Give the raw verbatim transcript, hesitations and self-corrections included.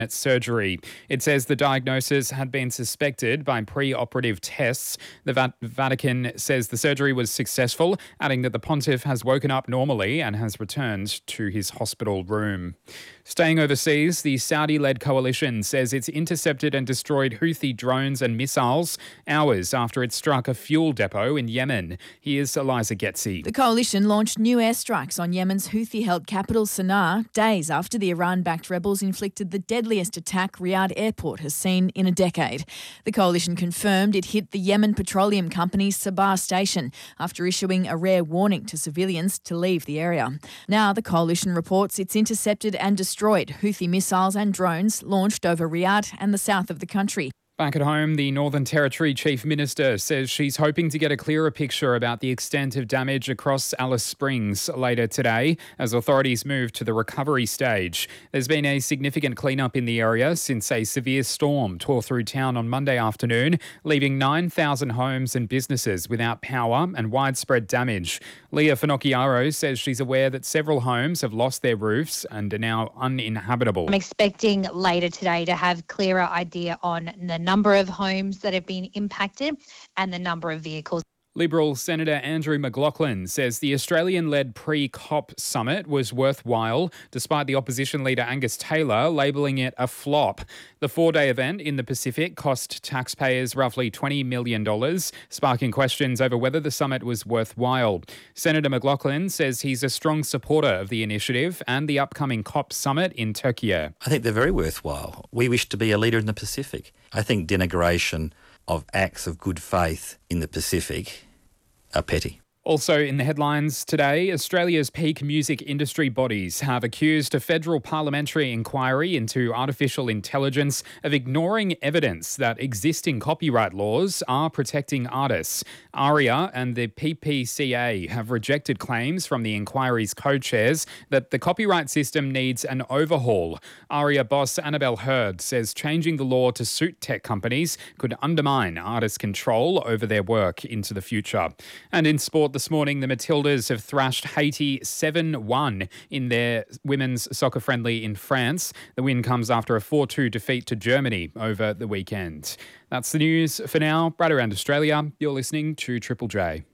surgery. It says the diagnosis had been suspected by pre-operative tests. The Va- Vatican says the surgery was successful, adding that the pontiff has woken up normally and has returned to his hospital room. Staying overseas, the Saudi-led coalition says it's intercepted and destroyed Houthi drones and missiles hours after it struck a fuel depot in Yemen. Here's Eliza Getzi. The coalition launched new airstrikes on Yemen's Houthi-held capital Sana'a days after the Iran-backed rebels inflicted the deadliest attack Riyadh Airport has seen in a decade. The coalition confirmed it hit the Yemen Petroleum Company's Sabah station after issuing a rare warning to civilians to leave the area. Now the coalition reports it's intercepted and destroyed Houthi missiles and drones launched over Riyadh and the south of the country. Back at home, the Northern Territory Chief Minister says she's hoping to get a clearer picture about the extent of damage across Alice Springs later today as authorities move to the recovery stage. There's been a significant cleanup in the area since a severe storm tore through town on Monday afternoon, leaving nine thousand homes and businesses without power and widespread damage. Leah Finocchiaro says she's aware that several homes have lost their roofs and are now uninhabitable. I'm expecting later today to have clearer idea on the number of homes that have been impacted and the number of vehicles. Liberal Senator Andrew McLaughlin says the Australian-led pre-COP summit was worthwhile, despite the opposition leader Angus Taylor labelling it a flop. The four-day event in the Pacific cost taxpayers roughly twenty million dollars, sparking questions over whether the summit was worthwhile. Senator McLaughlin says he's a strong supporter of the initiative and the upcoming COP summit in Turkey. I think they're very worthwhile. We wish to be a leader in the Pacific. I think denigration of acts of good faith in the Pacific are petty. Also in the headlines today, Australia's peak music industry bodies have accused a federal parliamentary inquiry into artificial intelligence of ignoring evidence that existing copyright laws are protecting artists. ARIA and the P P C A have rejected claims from the inquiry's co-chairs that the copyright system needs an overhaul. ARIA boss Annabelle Hurd says changing the law to suit tech companies could undermine artists' control over their work into the future. And in sport, this morning, the Matildas have thrashed Haiti seven one in their women's soccer friendly in France. The win comes after a four two defeat to Germany over the weekend. That's the news for now. Right around Australia, you're listening to Triple J.